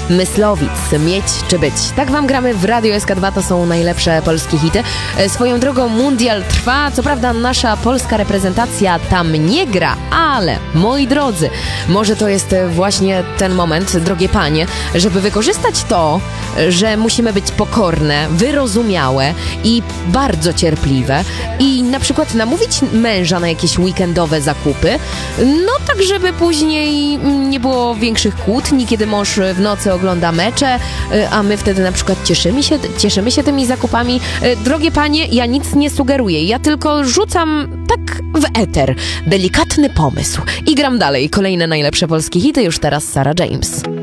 Myslowic, Mieć czy być. Tak wam gramy w Radio SK2, to są najlepsze polskie hity. Swoją drogą mundial trwa, co prawda nasza polska reprezentacja tam nie gra, ale moi drodzy, może to jest właśnie ten moment, drogie panie, żeby wykorzystać to, że musimy być pokorne, wyrozumiałe i bardzo cierpliwe i na przykład namówić męża na jakieś weekendowe zakupy, no tak, żeby później nie było większych kłótni, kiedy mąż w nocy ogląda mecze, a my wtedy na przykład cieszymy się tymi zakupami. Drogie panie, ja nic nie sugeruję, ja tylko rzucam tak w eter delikatny pomysł i gram dalej. Kolejne najlepsze polskie hity, już teraz Sarah James.